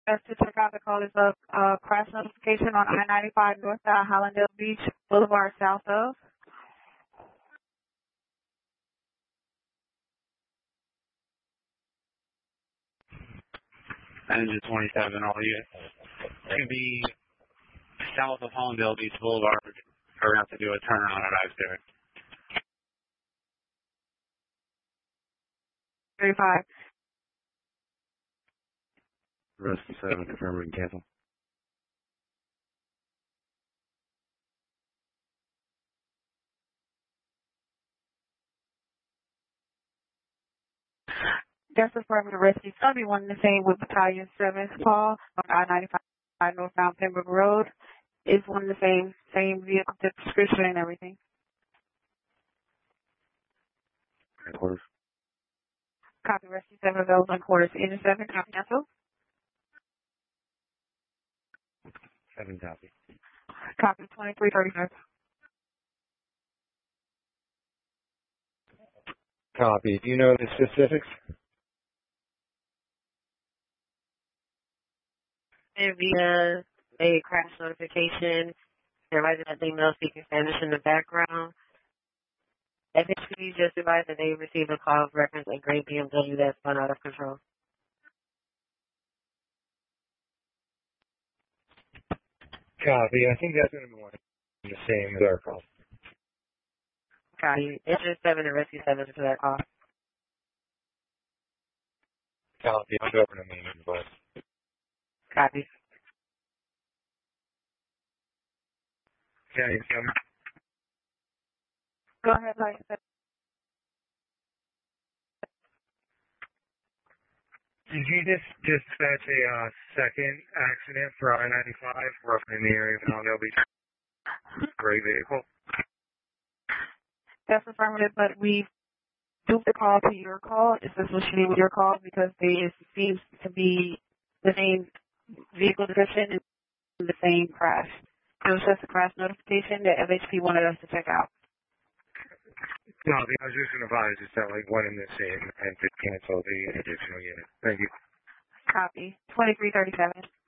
Just to check out the call is a crash notification on I-95 north at Hallandale Beach Boulevard south of. Engine 27, all you. It's going to be south of Hallandale Beach Boulevard. We're going to have to do a turnaround at I-0. 35. Rusty 7, confirm and cancel. Just affirmative rescue. Somebody one the same with Battalion 7 call on I-95 northbound Pembroke Road. Is one the same vehicle description and everything. Headquarters. Copy rescue 7 available in quarters. Engine 7, copy cancel. 7 copy. Copy 2335. Copy. Do you know the specifics? Via a crash notification, advising that they male speaking Spanish in the background. FHP just advised that they received a call of reference a gray BMW that's spun out of control. Copy. I think that's going to be one the same as our call. Copy. Engine 7 and Rescue 7 to that call. Copy. I'll go over to main invoice. Copy. Okay, Go ahead, like I said. Did you just dispatch a second accident for I-95 roughly in the area of Hallandale Beach? Gray vehicle. That's affirmative, but we duped the call to your call. It's associated with your call because it seems to be the same vehicle description and the same crash. It was just a crash notification that FHP wanted us to check out. Copy. I was just going to advise it's that like one in the same and to cancel the additional unit. Thank you. Copy. 2337.